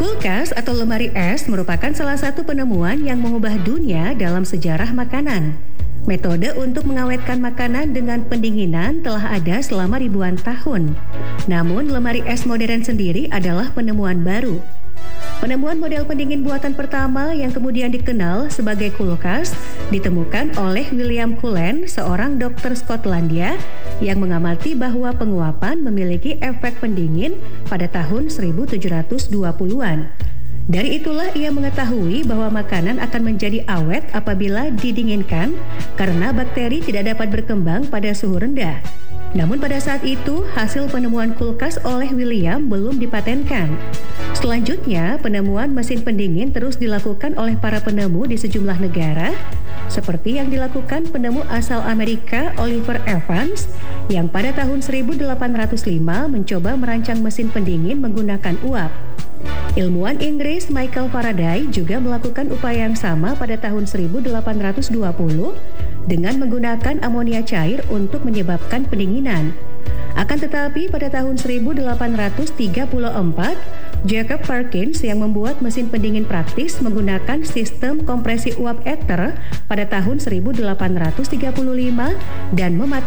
Kulkas atau lemari es merupakan salah satu penemuan yang mengubah dunia dalam sejarah makanan. Metode untuk mengawetkan makanan dengan pendinginan telah ada selama ribuan tahun. Namun, lemari es modern sendiri adalah penemuan baru. Penemuan model pendingin buatan pertama yang kemudian dikenal sebagai kulkas ditemukan oleh William Cullen, seorang dokter Skotlandia yang mengamati bahwa penguapan memiliki efek pendingin pada tahun 1720-an. Dari itulah ia mengetahui bahwa makanan akan menjadi awet apabila didinginkan karena bakteri tidak dapat berkembang pada suhu rendah. Namun pada saat itu, hasil penemuan kulkas oleh William belum dipatenkan. Selanjutnya, penemuan mesin pendingin terus dilakukan oleh para penemu di sejumlah negara, seperti yang dilakukan penemu asal Amerika Oliver Evans, yang pada tahun 1805 mencoba merancang mesin pendingin menggunakan uap. Ilmuwan Inggris Michael Faraday juga melakukan upaya yang sama pada tahun 1820 dengan menggunakan amonia cair untuk menyebabkan pendinginan. Akan tetapi pada tahun 1834, Jacob Perkins yang membuat mesin pendingin praktis menggunakan sistem kompresi uap ether pada tahun 1835 dan